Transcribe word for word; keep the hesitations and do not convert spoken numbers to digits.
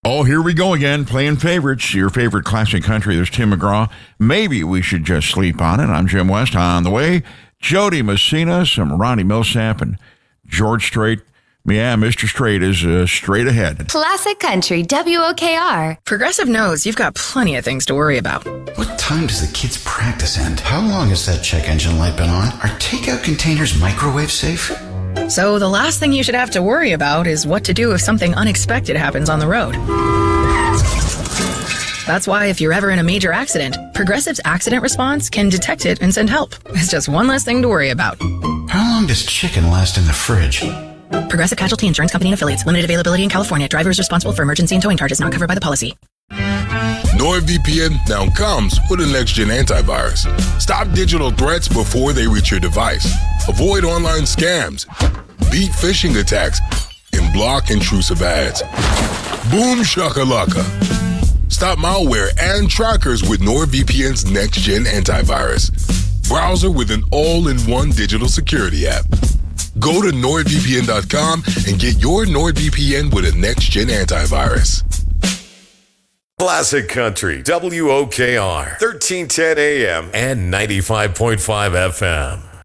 Oh, here we go again, playing favorites. Your favorite classic country. There's Tim McGraw. Maybe we should just sleep on it. I'm Jim West. On the way, Jody Messina, some Ronnie Millsap, and George Strait. Yeah, Mister Strait is uh, straight ahead. Classic Country, W O K R. Progressive knows you've got plenty of things to worry about. What time does the kids' practice end? How long has that check engine light been on? Are takeout containers microwave safe? So the last thing you should have to worry about is what to do if something unexpected happens on the road. That's why if you're ever in a major accident, Progressive's accident response can detect it and send help. It's just one less thing to worry about. How long does chicken last in the fridge? Progressive Casualty Insurance Company and Affiliates. Limited availability in California. Driver is responsible for emergency and towing charges not covered by the policy. NordVPN now comes with a next-gen antivirus. Stop digital threats before they reach your device. Avoid online scams, beat phishing attacks, and block intrusive ads. Boom shakalaka. Stop malware and trackers with NordVPN's next-gen antivirus. Browser with an all-in-one digital security app. Go to nord V P N dot com and get your NordVPN with a next-gen antivirus. Classic Country, W O K R, thirteen ten A M and ninety-five point five F M.